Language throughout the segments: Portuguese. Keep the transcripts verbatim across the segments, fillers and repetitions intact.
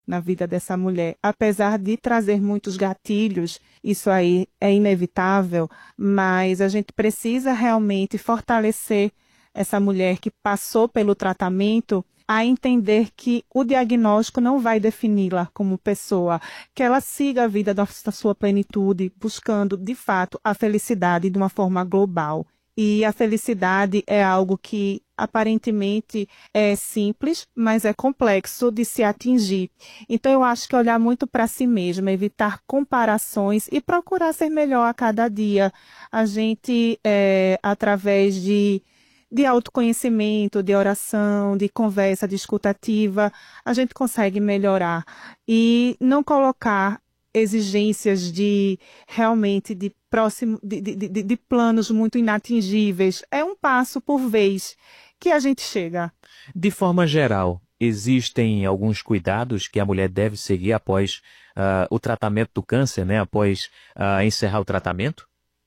na vida dessa mulher, apesar de trazer muitos gatilhos, isso aí é inevitável, mas a gente precisa realmente fortalecer essa mulher que passou pelo tratamento a entender que o diagnóstico não vai defini-la como pessoa, que ela siga a vida da sua plenitude, buscando, de fato, a felicidade de uma forma global. E a felicidade é algo que aparentemente é simples, mas é complexo de se atingir. Então eu acho que olhar muito para si mesma, evitar comparações e procurar ser melhor a cada dia. A gente, é, através de de autoconhecimento, de oração, de conversa, de escutativa, a gente consegue melhorar. E não colocar exigências de realmente de próximo de, de, de, de planos muito inatingíveis. É um passo por vez que a gente chega. De forma geral, existem alguns cuidados que a mulher deve seguir após uh, o tratamento do câncer, né? Após uh, encerrar o tratamento?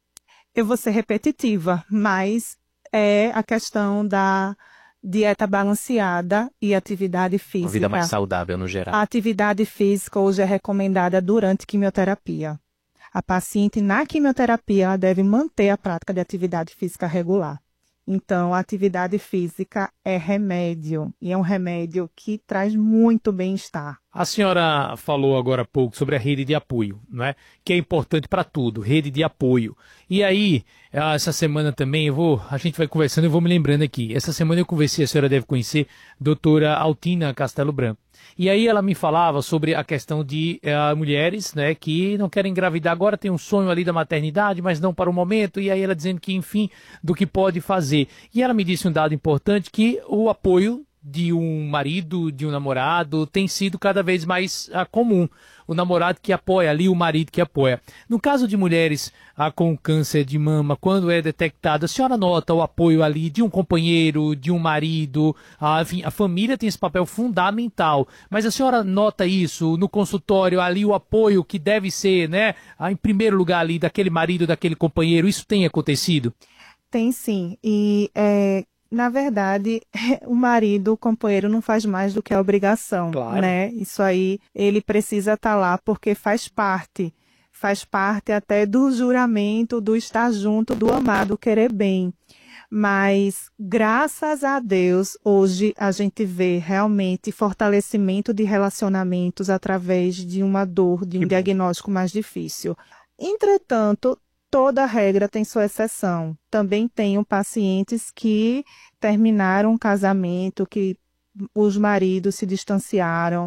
Eu vou ser repetitiva, mas é a questão da dieta balanceada e atividade física. Uma vida mais saudável no geral. A atividade física hoje é recomendada durante quimioterapia. A paciente na quimioterapia ela deve manter a prática de atividade física regular. Então, a atividade física é remédio, e é um remédio que traz muito bem-estar. A senhora falou agora há pouco sobre a rede de apoio, não é? Que é importante para tudo, rede de apoio. E aí, essa semana também, eu vou, a gente vai conversando, eu vou me lembrando aqui. Essa semana eu conversei, a senhora deve conhecer, doutora Altina Castelo Branco. E aí ela me falava sobre a questão de uh, mulheres, né, que não querem engravidar agora, tem um sonho ali da maternidade, mas não para o momento, e aí ela dizendo que, enfim, do que pode fazer. E ela me disse um dado importante, que o apoio de um marido, de um namorado, tem sido cada vez mais uh, comum. O namorado que apoia ali, o marido que apoia. No caso de mulheres uh, com câncer de mama, quando é detectado, a senhora nota o apoio ali de um companheiro, de um marido, uh, enfim, a família tem esse papel fundamental, mas a senhora nota isso no consultório, ali o apoio que deve ser, né, uh, em primeiro lugar ali, daquele marido, daquele companheiro, isso tem acontecido? Tem sim, e é... na verdade, o marido, o companheiro, não faz mais do que a obrigação, claro, né? Isso aí, ele precisa estar lá porque faz parte, faz parte até do juramento, do estar junto, do amado querer bem. Mas, graças a Deus, hoje a gente vê realmente fortalecimento de relacionamentos através de uma dor, de um diagnóstico mais difícil. Entretanto, toda regra tem sua exceção. Também tenho pacientes que terminaram o casamento, que os maridos se distanciaram,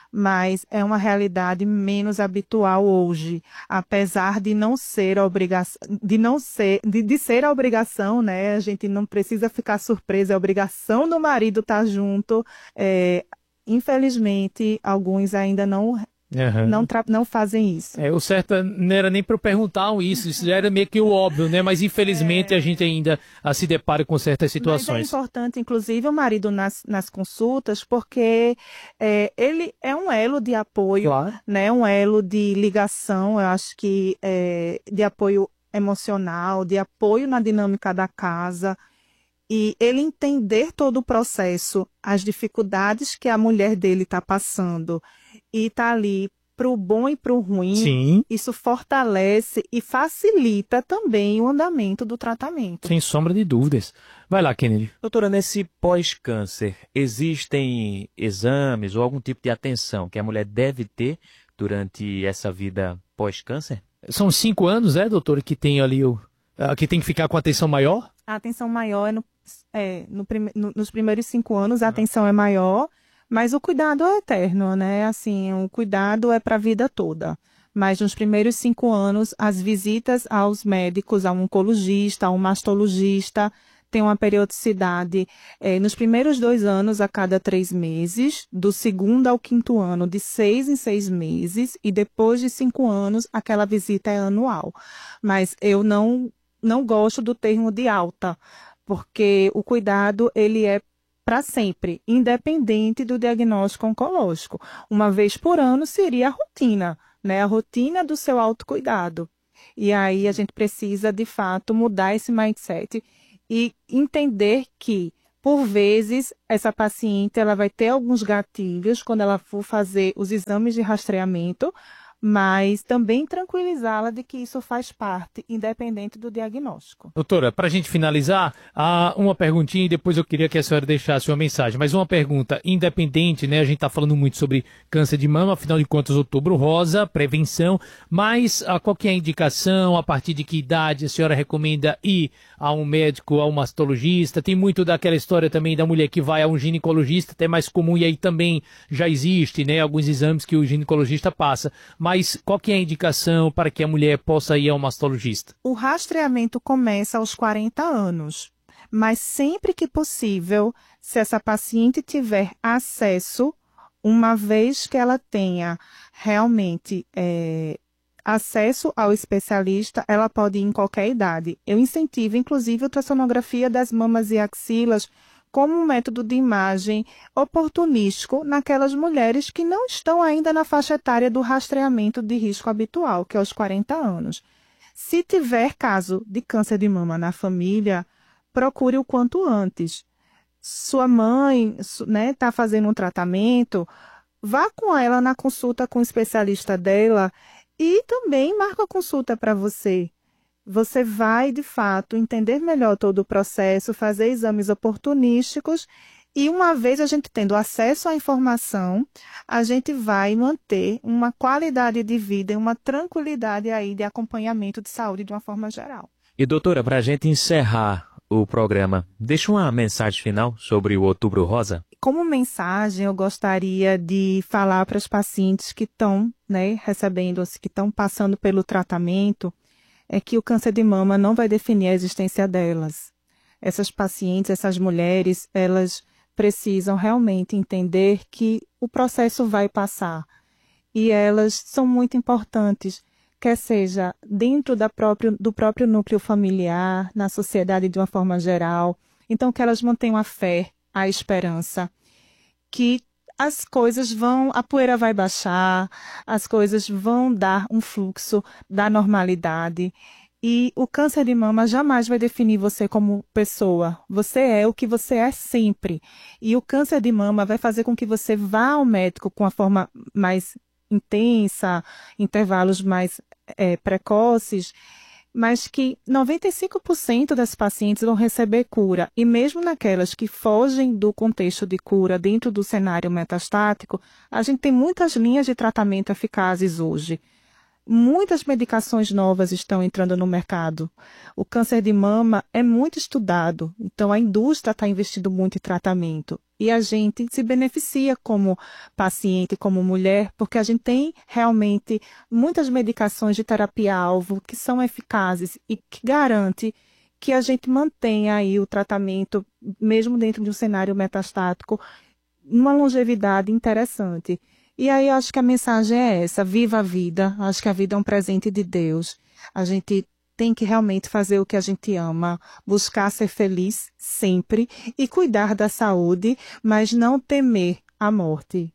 mas é uma realidade menos habitual hoje, apesar de não ser a obrigação, de não ser, de, de ser a obrigação, né? A gente não precisa ficar surpresa, é a obrigação do marido estar junto. É, infelizmente, alguns ainda não Uhum. Não, não fazem isso. É, o certo não era nem para eu perguntar isso, isso já era meio que o óbvio, né? Mas infelizmente é. a gente ainda a, se depara com certas situações. Mas é importante, inclusive, o marido nas, nas consultas, porque é, ele é um elo de apoio, claro, né? Um elo de ligação, eu acho que é, de apoio emocional, de apoio na dinâmica da casa. E ele entender todo o processo, as dificuldades que a mulher dele está passando e está ali para o bom e para o ruim, sim, isso fortalece e facilita também o andamento do tratamento. Sem sombra de dúvidas. Vai lá, Kennedy. Doutora, nesse pós-câncer, existem exames ou algum tipo de atenção que a mulher deve ter durante essa vida pós-câncer? São cinco anos, é, doutora, que tem ali o... que tem que ficar com atenção maior? A atenção maior é, no, é no prime, no, nos primeiros cinco anos a atenção é maior, mas o cuidado é eterno, né? Assim, o cuidado é para a vida toda. Mas nos primeiros cinco anos, as visitas aos médicos, ao oncologista, ao mastologista, tem uma periodicidade é, nos primeiros dois anos a cada três meses, do segundo ao quinto ano de seis em seis meses, e depois de cinco anos aquela visita é anual. Mas eu não não gosto do termo de alta, porque o cuidado ele é para sempre, independente do diagnóstico oncológico. Uma vez por ano seria a rotina, né? A rotina do seu autocuidado. E aí a gente precisa, de fato, mudar esse mindset e entender que Por vezes, essa paciente ela vai ter alguns gatilhos quando ela for fazer os exames de rastreamento, mas também tranquilizá-la de que isso faz parte, independente do diagnóstico. Doutora, para a gente finalizar, há uma perguntinha e depois eu queria que a senhora deixasse uma mensagem. Mas uma pergunta independente, né? A gente está falando muito sobre câncer de mama, afinal de contas, Outubro Rosa, prevenção, mas a qualquer indicação, a partir de que idade a senhora recomenda ir a um médico, a um mastologista? Tem muito daquela história também da mulher que vai a um ginecologista, até mais comum, e aí também já existe, né? Alguns exames que o ginecologista passa. Mas qual que é a indicação para que a mulher possa ir ao mastologista? O rastreamento começa aos quarenta anos, mas sempre que possível, se essa paciente tiver acesso, uma vez que ela tenha realmente é, acesso ao especialista, ela pode ir em qualquer idade. Eu incentivo, inclusive, a ultrassonografia das mamas e axilas como um método de imagem oportunístico naquelas mulheres que não estão ainda na faixa etária do rastreamento de risco habitual, que é os quarenta anos. Se tiver caso de câncer de mama na família, procure o quanto antes. Sua mãe, né, está fazendo um tratamento, vá com ela na consulta com o especialista dela e também marca a consulta para você. Você vai, de fato, entender melhor todo o processo, fazer exames oportunísticos e, uma vez a gente tendo acesso à informação, a gente vai manter uma qualidade de vida e uma tranquilidade aí de acompanhamento de saúde de uma forma geral. E, doutora, para a gente encerrar o programa, deixa uma mensagem final sobre o Outubro Rosa. Como mensagem, eu gostaria de falar para os pacientes que estão, né, recebendo, que estão passando pelo tratamento, é que o câncer de mama não vai definir a existência delas. Essas pacientes, essas mulheres, elas precisam realmente entender que o processo vai passar. E elas são muito importantes, quer seja dentro da próprio, do próprio núcleo familiar, na sociedade de uma forma geral. Então, que elas mantenham a fé, a esperança, que as coisas vão, a poeira vai baixar, as coisas vão dar um fluxo da normalidade e o câncer de mama jamais vai definir você como pessoa. Você é o que você é sempre. E o câncer de mama vai fazer com que você vá ao médico com a forma mais intensa, intervalos mais é, precoces, mas que noventa e cinco por cento das pacientes vão receber cura. E mesmo naquelas que fogem do contexto de cura dentro do cenário metastático, a gente tem muitas linhas de tratamento eficazes hoje. Muitas medicações novas estão entrando no mercado. O câncer de mama é muito estudado, então a indústria está investindo muito em tratamento. E a gente se beneficia como paciente, como mulher, porque a gente tem realmente muitas medicações de terapia-alvo que são eficazes e que garante que a gente mantenha aí o tratamento, mesmo dentro de um cenário metastático, uma longevidade interessante. E aí eu acho que a mensagem é essa, viva a vida, acho que a vida é um presente de Deus. A gente tem que realmente fazer o que a gente ama, buscar ser feliz sempre e cuidar da saúde, mas não temer a morte.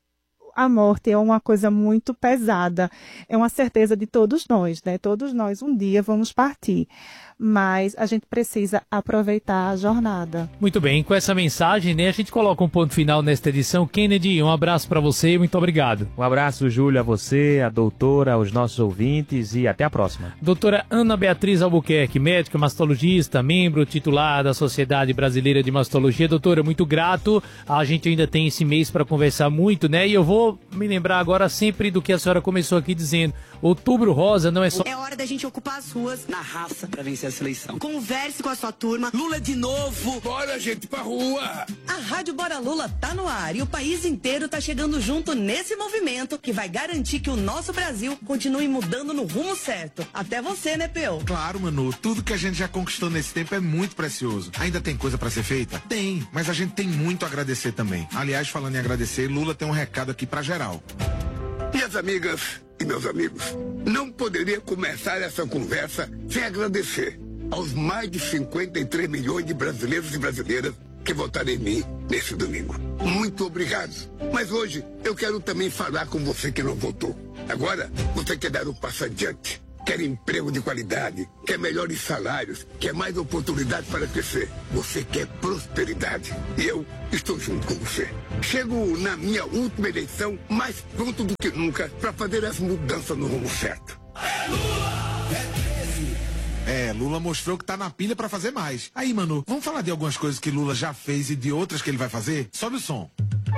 A morte é uma coisa muito pesada, é uma certeza de todos nós, né? Todos nós um dia vamos partir, mas a gente precisa aproveitar a jornada. Muito bem, com essa mensagem, né, a gente coloca um ponto final nesta edição. Kennedy, um abraço para você e muito obrigado. Um abraço, Júlio, a você, a doutora, aos nossos ouvintes e até a próxima. Doutora Ana Beatriz Albuquerque, médica mastologista, membro titular da Sociedade Brasileira de Mastologia. Doutora, muito grato. A gente ainda tem esse mês para conversar muito, né? E eu vou me lembrar agora sempre do que a senhora começou aqui dizendo. Outubro Rosa não é só... É hora da gente ocupar as ruas na raça pra vencer essa eleição. Converse com a sua turma. Lula de novo. Bora, gente, pra rua. A Rádio Bora Lula tá no ar e o país inteiro tá chegando junto nesse movimento que vai garantir que o nosso Brasil continue mudando no rumo certo. Até você, né, Peu? Claro, Manu. Tudo que a gente já conquistou nesse tempo é muito precioso. Ainda tem coisa pra ser feita? Tem. Mas a gente tem muito a agradecer também. Aliás, falando em agradecer, Lula tem um recado aqui pra geral. Minhas amigas e meus amigos, não poderia começar essa conversa sem agradecer aos mais de cinquenta e três milhões de brasileiros e brasileiras que votaram em mim nesse domingo. Muito obrigado. Mas hoje eu quero também falar com você que não votou. Agora, você quer dar um passo adiante. quer emprego de qualidade, quer melhores salários, quer mais oportunidade para crescer. Você quer prosperidade. E eu estou junto com você. Chego na minha última eleição mais pronto do que nunca para fazer as mudanças no rumo certo. É Lula! É treze! É, Lula mostrou que tá na pilha pra fazer mais. Aí, Manu, vamos falar de algumas coisas que Lula já fez e de outras que ele vai fazer? Sobe o som.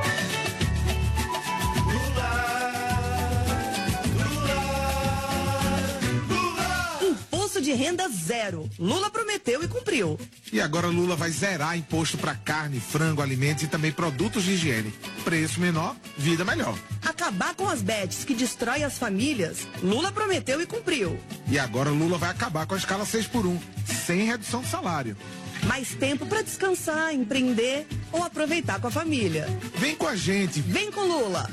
De renda zero. Lula prometeu e cumpriu. E agora Lula vai zerar imposto para carne, frango, alimentos e também produtos de higiene. Preço menor, vida melhor. Acabar com as bets que destroem as famílias. Lula prometeu e cumpriu. E agora Lula vai acabar com a escala seis por um, sem redução de salário. Mais tempo para descansar, empreender ou aproveitar com a família. Vem com a gente. Vem com Lula.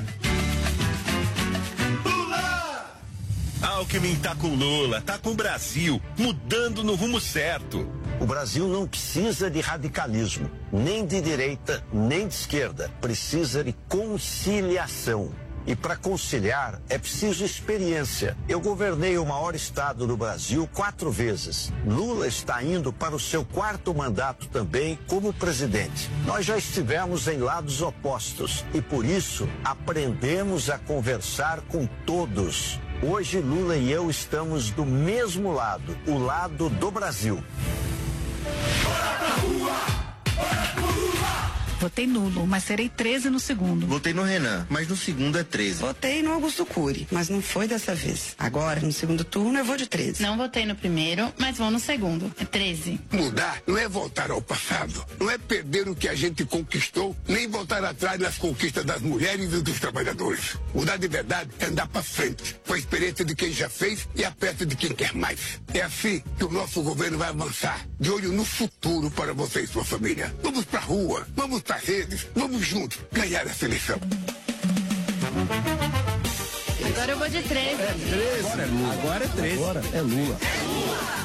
Alckmin tá com Lula, tá com o Brasil, mudando no rumo certo. O Brasil não precisa de radicalismo, nem de direita, nem de esquerda. Precisa de conciliação. E para conciliar é preciso experiência. Eu governei o maior estado do Brasil quatro vezes. Lula está indo para o seu quarto mandato também como presidente. Nós já estivemos em lados opostos e por isso aprendemos a conversar com todos. Hoje Lula e eu estamos do mesmo lado, o lado do Brasil. Bora pra rua! Bora pro Lula! Votei nulo, mas serei treze no segundo. Votei no Renan, mas no segundo é treze. Votei no Augusto Cury, mas não foi dessa vez. Agora, no segundo turno, eu vou de treze. Não votei no primeiro, mas vou no segundo. É treze. Mudar não é voltar ao passado. Não é perder o que a gente conquistou, nem voltar atrás nas conquistas das mulheres e dos trabalhadores. Mudar de verdade é andar pra frente, com a experiência de quem já fez e a peça de quem quer mais. É assim que o nosso governo vai avançar, de olho no futuro para você e sua família. Vamos pra rua, vamos pra redes, vamos juntos ganhar essa eleição. Agora eu vou de treze. É treze. Agora é Lula. Agora é treze. Agora é Lula. É Lula.